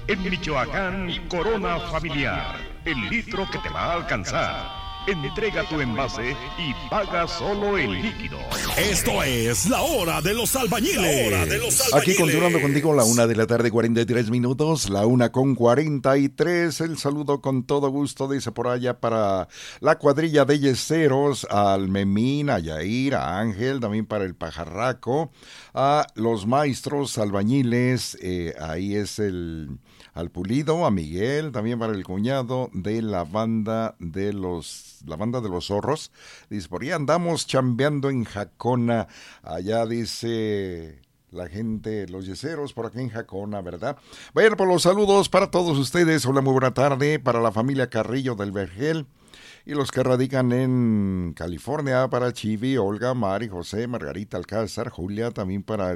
En Michoacán, Corona Familiar, el litro que te va a alcanzar. Entrega tu envase y paga solo el líquido. Esto es la hora de los albañiles. Aquí continuando contigo, la 1:43 PM, la 1:43. El saludo con todo gusto, dice por allá, para la cuadrilla de yeseros, al Memín, a Yair, a Ángel, también para el Pajarraco, a los maestros albañiles, ahí es al Pulido, a Miguel, también para el cuñado de la banda de los zorros. Dice, por ahí andamos chambeando en Jacona. Allá dice la gente, los yeseros por aquí en Jacona, ¿verdad? Vayan por los saludos para todos ustedes. Hola, muy buena tarde para la familia Carrillo del Vergel y los que radican en California, para Chivi, Olga, Mari, José, Margarita Alcázar, Julia, también para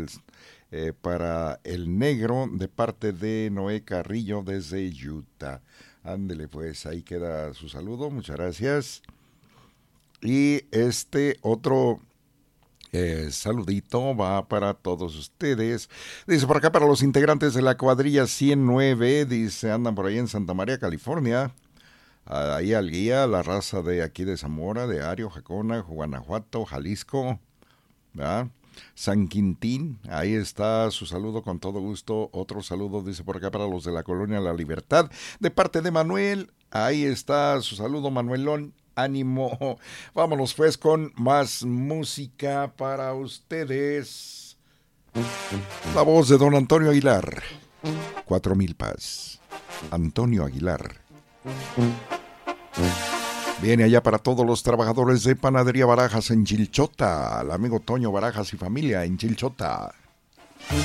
el negro de parte de Noé Carrillo desde Utah. Ándele, pues ahí queda su saludo, muchas gracias. Y este otro saludito va para todos ustedes. Dice por acá, para los integrantes de la cuadrilla 109, dice, andan por ahí en Santa María, California. Ahí al guía, la raza de aquí de Zamora, de Ario, Jacona, Guanajuato, Jalisco, ¿verdad? San Quintín, ahí está su saludo con todo gusto. Otro saludo, dice por acá, para los de la Colonia La Libertad, de parte de Manuel. Ahí está su saludo, Manuelón. Ánimo. Vámonos pues con más música para ustedes. La voz de don Antonio Aguilar. 4000 Paz. Antonio Aguilar. Viene allá para todos los trabajadores de Panadería Barajas en Chilchota. El amigo Toño Barajas y familia en Chilchota.